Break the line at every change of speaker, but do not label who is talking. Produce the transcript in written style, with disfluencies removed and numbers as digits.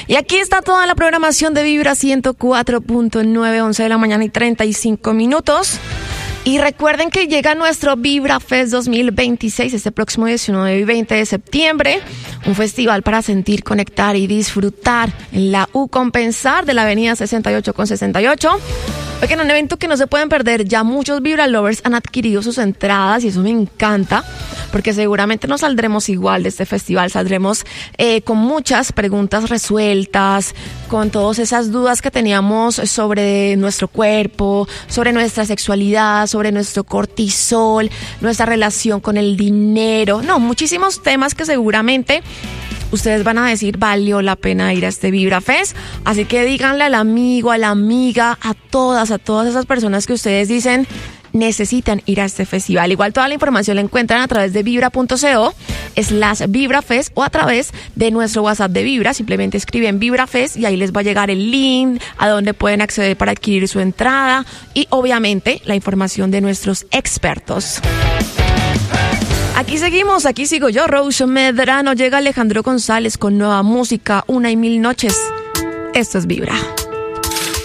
Y aquí está toda la programación de Vibra 104.9, 11 de la mañana y 35 minutos. Y recuerden que llega nuestro Vibra Fest 2026 este próximo 19 y 20 de septiembre. Un festival para sentir, conectar y disfrutar en la U Compensar de la avenida 68 con 68. Oigan, un evento que no se pueden perder. Ya muchos Vibra Lovers han adquirido sus entradas y eso me encanta, porque seguramente no saldremos igual de este festival. Saldremos con muchas preguntas resueltas, con todas esas dudas que teníamos sobre nuestro cuerpo, sobre nuestra sexualidad, sobre nuestro cortisol, nuestra relación con el dinero. No, muchísimos temas que seguramente ustedes van a decir, valió la pena ir a este Vibra Fest. Así que díganle al amigo, a la amiga, a todas esas personas que ustedes dicen necesitan ir a este festival. Igual toda la información la encuentran a través de vibra.co/VibraFest o a través de nuestro WhatsApp de Vibra. Simplemente escriben Vibra Fest y ahí les va a llegar el link a donde pueden acceder para adquirir su entrada y obviamente la información de nuestros expertos. Aquí seguimos, aquí sigo yo, Rose Medrano. Llega Alejandro González con nueva música, Una y Mil Noches. Esto es Vibra.